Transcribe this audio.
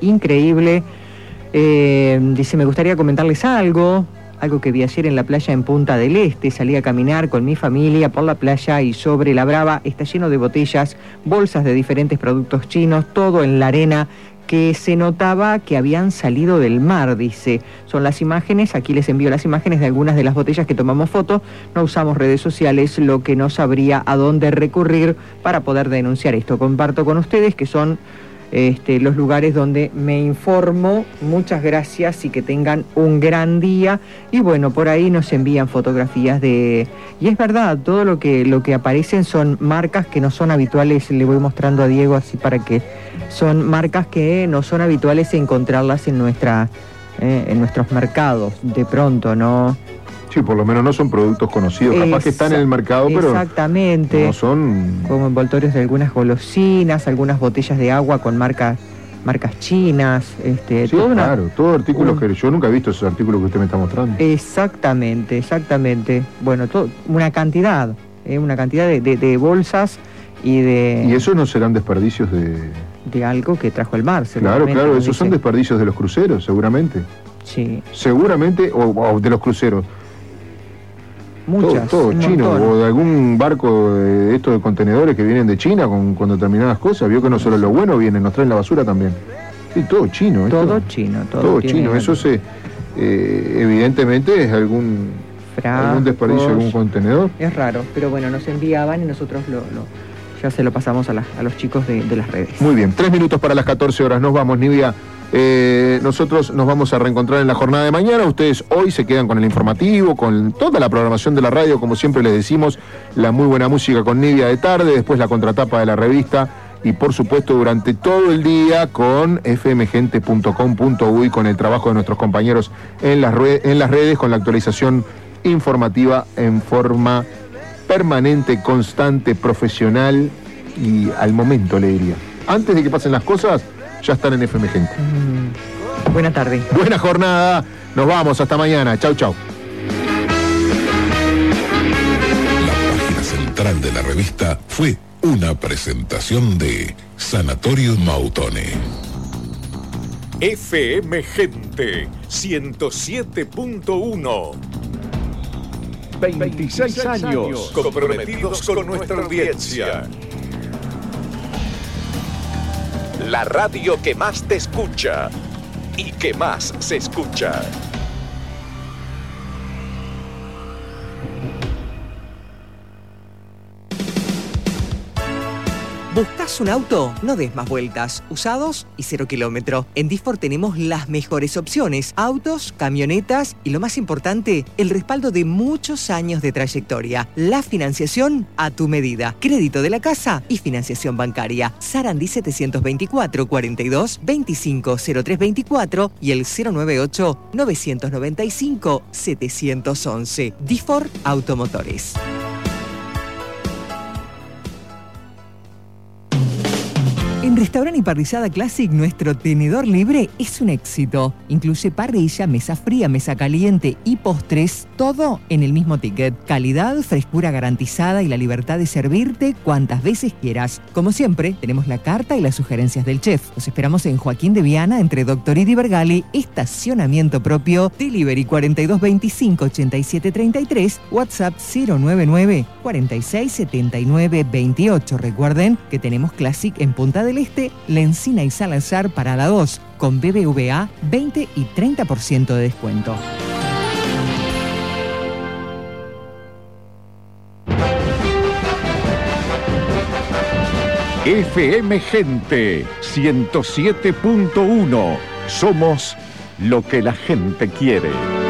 increíble. Dice, me gustaría comentarles algo que vi ayer en la playa en Punta del Este. Salí a caminar con mi familia por la playa y sobre la Brava está lleno de botellas, bolsas de diferentes productos chinos, todo en la arena, que se notaba que habían salido del mar, dice. Son las imágenes, aquí les envío las imágenes de algunas de las botellas que tomamos fotos. No usamos redes sociales, lo que no sabría a dónde recurrir para poder denunciar esto. Comparto con ustedes que son los lugares donde me informo. Muchas gracias y que tengan un gran día. Y bueno, por ahí nos envían fotografías de... Y es verdad, todo lo que aparecen son marcas que no son habituales. Le voy mostrando a Diego así para que... Son marcas que no son habituales encontrarlas en nuestros mercados, de pronto, ¿no? Sí, por lo menos no son productos conocidos, capaz que están en el mercado, pero exactamente. No son... Como envoltorios de algunas golosinas, algunas botellas de agua con marcas chinas. Sí, claro, todo artículos que yo nunca he visto esos artículos que usted me está mostrando. Exactamente. Bueno, una cantidad de bolsas y de... ¿Y esos no serán desperdicios de algo que trajo el mar? Claro, esos son desperdicios de los cruceros, seguramente. Sí. Seguramente, o de los cruceros. Muchas. Todo chino, o de algún barco de estos de contenedores que vienen de China con determinadas cosas. Vio que no solo lo bueno viene, nos traen la basura también. Sí, todo chino. Todo chino. Eso evidentemente es algún desperdicio de algún contenedor. Es raro, pero bueno, nos enviaban y nosotros ya se lo pasamos a los chicos de las redes. Muy bien, 3 minutos para las 14 horas. Nos vamos, Nidia. Nosotros nos vamos a reencontrar en la jornada de mañana. Ustedes hoy se quedan con el informativo, con toda la programación de la radio, como siempre les decimos, la muy buena música con Nidia de tarde, después la contratapa de la revista y por supuesto durante todo el día con fmgente.com.uy, con el trabajo de nuestros compañeros en las redes, con la actualización informativa en forma permanente, constante, profesional y al momento, le diría. Antes de que pasen las cosas, ya están en FM Gente. Buena tarde. Buena jornada. Nos vamos. Hasta mañana. Chau, chau. La página central de la revista fue una presentación de Sanatorio Mautone. FM Gente 107.1. 26 años comprometidos con nuestra audiencia. La radio que más te escucha y que más se escucha. ¿Buscas un auto? No des más vueltas. Usados y 0 kilómetro. En Disfor tenemos las mejores opciones. Autos, camionetas y lo más importante, el respaldo de muchos años de trayectoria. La financiación a tu medida. Crédito de la casa y financiación bancaria. Sarandí 724 42 25 0324 y el 098 995 711. Disfor Automotores. En Restaurant y Parrillada Classic, nuestro tenedor libre es un éxito. Incluye parrilla, mesa fría, mesa caliente y postres, todo en el mismo ticket. Calidad, frescura garantizada y la libertad de servirte cuantas veces quieras. Como siempre, tenemos la carta y las sugerencias del chef. Los esperamos en Joaquín de Viana, entre Doctor y Vergali, estacionamiento propio, delivery 4225 8733, WhatsApp 099 4679 28. Recuerden que tenemos Classic en Punta del Este, La Encina y Salazar para la 2, con BBVA 20 y 30% de descuento. FM Gente 107.1. Somos lo que la gente quiere.